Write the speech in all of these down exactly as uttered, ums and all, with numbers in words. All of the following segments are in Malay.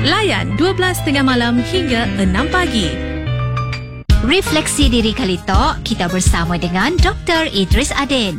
Layan dua belas tengah malam hingga enam pagi. Refleksi Diri Kali Talk, kita bersama dengan Doktor Idris Adin.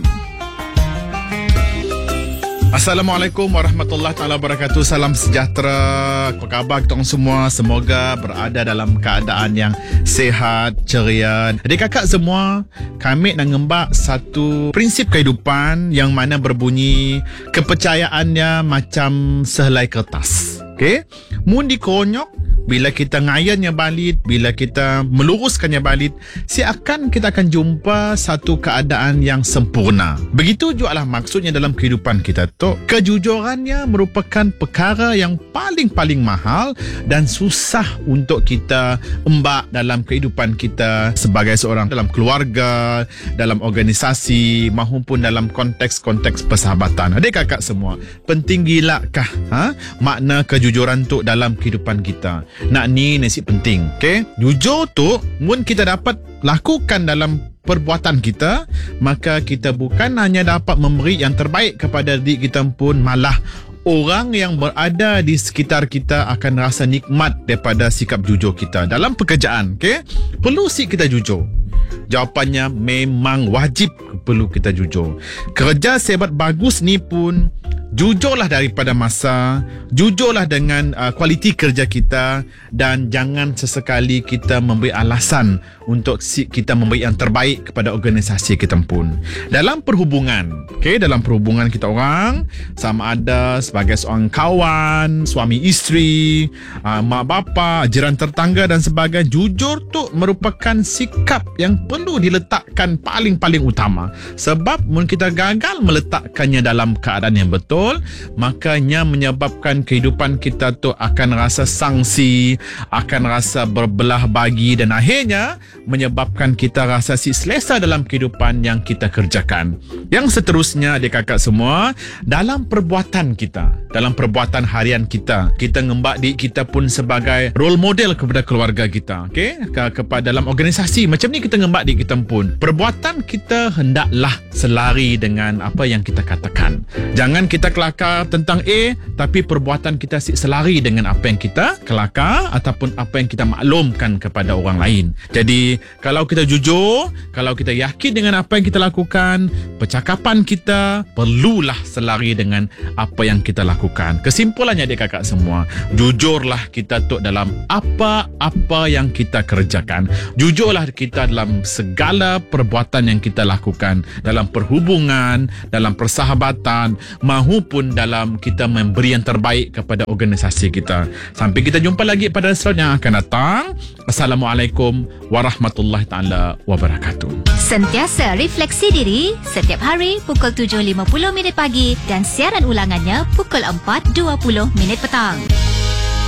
Assalamualaikum warahmatullahi taala wabarakatuh. Salam sejahtera. Apa khabar kita semua? Semoga berada dalam keadaan yang sihat, ceria. Adik kakak semua, kami nak ngembak satu prinsip kehidupan yang mana berbunyi kepercayaannya macam sehelai kertas. Okey? Mun dikonyok, bila kita ngayannya balik, bila kita meluruskannya balik, seakan kita akan jumpa satu keadaan yang sempurna. Begitu juga lah maksudnya dalam kehidupan kita tu. Kejujurannya merupakan perkara yang paling-paling mahal dan susah untuk kita embak dalam kehidupan kita sebagai seorang dalam keluarga, dalam organisasi maupun dalam konteks-konteks persahabatan. Adik kakak semua, penting gilakah ha? makna kejujuran tu dalam kehidupan kita? Nak ni nasi penting. Okay? Jujur tu mun kita dapat lakukan dalam perbuatan kita, maka kita bukan hanya dapat memberi yang terbaik kepada diri kita pun, malah orang yang berada di sekitar kita akan rasa nikmat daripada sikap jujur kita. Dalam pekerjaan, okay? Perlu si kita jujur. Jawapannya memang wajib perlu kita jujur. Kerja sebat bagus ni pun jujurlah daripada masa, jujurlah dengan uh, kualiti kerja kita, dan jangan sesekali kita memberi alasan untuk si, kita memberi yang terbaik kepada organisasi kita pun. Dalam perhubungan, okay, dalam perhubungan kita orang, sama ada sebagai seorang kawan, suami isteri, uh, mak bapa, jiran tetangga dan sebagainya, jujur tu merupakan sikap yang perlu diletakkan paling-paling utama. Sebab mun kita gagal meletakkannya dalam keadaan yang betul, makanya menyebabkan kehidupan kita tu akan rasa sangsi, akan rasa berbelah bagi, dan akhirnya menyebabkan kita rasa si selesa dalam kehidupan yang kita kerjakan. Yang seterusnya, adik kakak semua, dalam perbuatan kita, dalam perbuatan harian kita, kita ngembak diri kita pun sebagai role model kepada keluarga kita, okey, ke, kepada dalam organisasi macam ni kita ngembak diri kita pun. Perbuatan kita hendaklah selari dengan apa yang kita katakan. Jangan kita kelakar tentang A, tapi perbuatan kita selari dengan apa yang kita kelakar ataupun apa yang kita maklumkan kepada orang lain. Jadi kalau kita jujur, kalau kita yakin dengan apa yang kita lakukan, percakapan kita perlulah selari dengan apa yang kita lakukan. Kesimpulannya adik kakak semua, jujurlah kita tu dalam apa-apa yang kita kerjakan. Jujurlah kita dalam segala perbuatan yang kita lakukan, dalam perhubungan, dalam persahabatan, mahupun dalam kita memberi yang terbaik kepada organisasi kita. Sampai kita jumpa lagi pada episod yang akan datang. Assalamualaikum warahmatullahi taala wabarakatuh. Sentiasa refleksi diri setiap hari pukul tujuh lima puluh minit pagi dan siaran ulangannya pukul empat dua puluh minit petang.